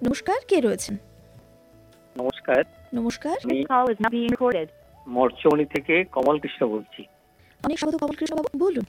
নমস্কার, কে রয়েছেন? নমস্কার। নমস্কার। আমি This call is not being recorded. মরচৌনি থেকে কমল কৃষ্ণ বলছি। অনেক স্বাগত কমলকৃষ্ণ বাবু, বলুন।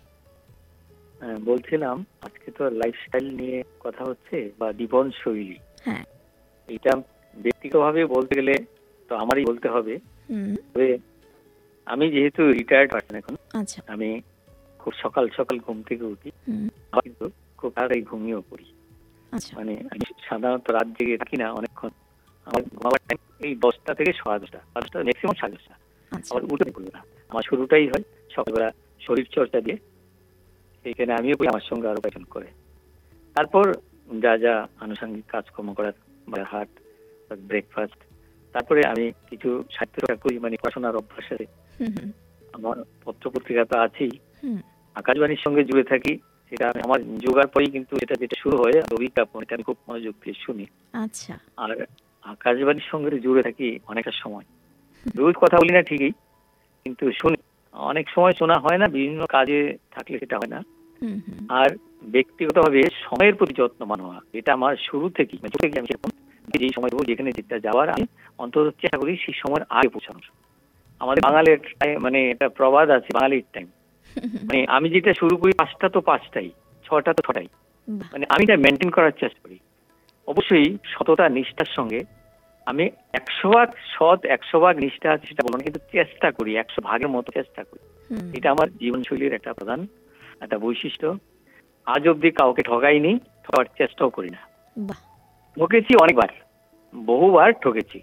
বলছিলাম আজকে তো লাইফস্টাইল নিয়ে কথা হচ্ছে বা জীবনশৈলী। হ্যাঁ। এটা ব্যক্তিগতভাবে বলতে গেলে তো আমারই বলতে হবে। তবে আমি যেহেতু রিটায়ার্ড পারসন এখন, আচ্ছা। আমি খুব সকাল সকাল ঘুম থেকে উঠি, কিন্তু খুব তাড়াতাড়ি ঘুমিয়েও পড়ি। আচ্ছা। মানে আমি সাধারণত রাত জেগে থাকি না অনেকক্ষণ। আমার ঘুমাবার টাইম এই 10টা থেকে 10:30, 10টা ম্যাক্সিমাম 10:30। আচ্ছা। আবার উঠে পড়বো না, আমার শুরুটাই হয় সকালবেলা শরীর চর্চা দিয়ে। সেইখানে আমিও করি, আমার সঙ্গে আরো কয়েকজন করে। তারপর যা যা আনুষঙ্গিক কাজকর্ম করার, হাট, ব্রেকফাস্ট। তারপরে আমি কিছু সাহিত্য করি, মানে পড়াশোনার অভ্যাস আছে। আমার পত্র পত্রিকা তো আছেই, আকাশবাণীর সঙ্গে জুড়ে থাকি। সেটা আমার যোগার পরেই কিন্তু এটা যেটা শুরু হয় বিজ্ঞাপন, এটা আমি খুব মনোযোগ দিয়ে শুনি। আচ্ছা। আর আকাশবাণীর সঙ্গে জুড়ে থাকি অনেকটা সময়। রোজ কথা বলি না ঠিকই, কিন্তু শুনি। অনেক সময় শোনা হয় না, বিভিন্ন কাজে থাকলে সেটা হয় না। আর ব্যক্তিগতভাবে সময়ের প্রতি যত্নবান হওয়া, এটা আমার শুরু থেকেই, আমি সেরকম যেই সময় যেখানে যেটা যাওয়ার আমি অন্তত চেষ্টা করি সেই সময়ের আগে পৌঁছানোর। আমাদের বাঙালির মানে একটা প্রবাদ আছে, বাঙালির টাইম। মানে আমি যেটা শুরু করি 5টা তো 5টাই, 6টা তো 6টাই। মানে আমি এটা মেনটেন করার চেষ্টা করি। অবশ্যই সততা নিষ্ঠার সঙ্গে আমি 100% সৎ, 100% নিষ্ঠা আছে সেটা বলবো না, কিন্তু চেষ্টা করি, 100 ভাগের মতো চেষ্টা করি। এটা আমার জীবনশৈলীর একটা প্রধান একটা বৈশিষ্ট্য। আজ অব্দি কাউকে ঠকাইনি, ঠকার চেষ্টাও করি না। ঠকেছি অনেকবার, বহুবার ঠকেছি,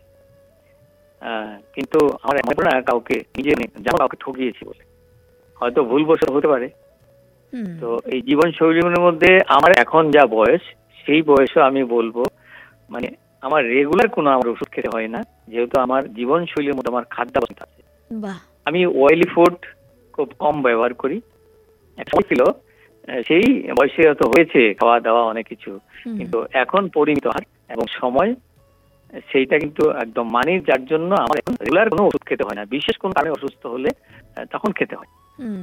কিন্তু আমার মনে পড়ে না কাউকে নিজে যেন কাউকে ঠকিয়েছি বলে। হয়তো ভুলবশত হতে পারে। তো এই জীবনশৈলীর মধ্যে আমার এখন যা বয়স, সেই বয়সে আমি বলবো মানে আমার রেগুলার কোনো আমার ওষুধ খেতে হয় না, যেহেতু আমার জীবনশৈলীর মধ্যে আমার খাদ্যাভ্যাস আছে। আমি অয়েলি ফুড খুব কম ব্যবহার করি। একটা ছিল সেই বয়সে হয়তো হয়েছে খাওয়া দাওয়া অনেক কিছু, কিন্তু এখন পরিমিত আহার এবং সময়, সেইটা কিন্তু একদম মানি, যার জন্য আমার এখন রেগুলার কোনো ওষুধ খেতে হয় না। বিশেষ কোনো কারণে অসুস্থ হলে তখন খেতে হয়।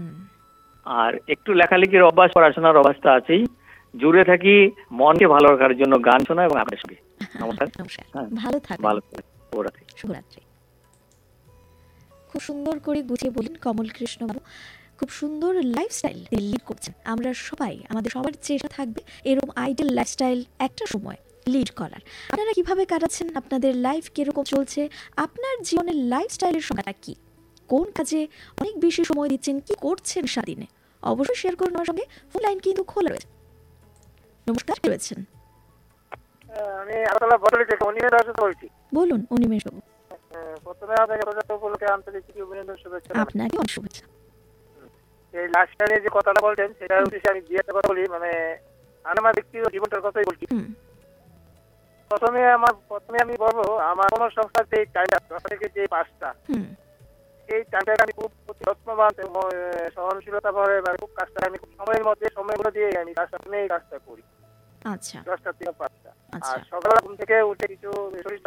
আর একটু লেখালেখির অভ্যাস, পড়াশোনার অভ্যাসটা আছেই। জুড়ে থাকি মনকে ভালো রাখার জন্য গান শোনা এবং আপনার সঙ্গে। নমস্কার, ভালো থাকবেন। ভালো থাকবেন। শুভরাত্রি। খুব সুন্দর করে গুছিয়ে বলেন কমলকৃষ্ণ বাবু। খুব সুন্দর লাইফস্টাইল লিড করছেন। আমরা সবাই, আমাদের সবার চেষ্টা থাকবে এরকম আইডিয়াল লাইফস্টাইল একটা সময় লিড করার। আপনারা কিভাবে কাটাচ্ছেন, আপনাদের লাইফ কিরকম চলছে, আপনার জীবনের লাইফস্টাইলের সংজ্ঞাটা কি, কোন কাজে অনেক বেশি সময় দিচ্ছেন, কি করছেন সারাদিনে, অবশ্যই শেয়ার করুন আমার সঙ্গে। ফোন লাইন কিন্তু খোলা রয়েছে। নমস্কার, রয়েছেন। আমি আলাদা বদলে থেকে অনিমেষ দাস বলছি। বলুন অনিমেষ বাবু। প্রথমে আপনাকে রোজার উপলক্ষে আন্তরিক অভিনন্দন, শুভেচ্ছা। আপনাকে অনেক শুভেচ্ছা। এই লাস্টে যে কথাটা বলছেন সেটার উদ্দেশ্যে আমি একটা কথা বলি, মানে আমার ব্যক্তিগত জীবনটার কথাই বলছি। প্রথমে আমি বলবো আমার কোনো সংস্থার যে টাইমটা 10টা থেকে যে 5টা, এই টাইমটাকে আমি খুব যত্নবান সহনশীলতা ভরে খুব কাজটা আমি খুব সময়ের মধ্যে সময়গুলো দিয়ে আমি কাজটা করি। আচ্ছা। 10টা থেকে 5টা। আচ্ছা। আর সকালবেলা ঘুম থেকে উঠে কিছু শরীর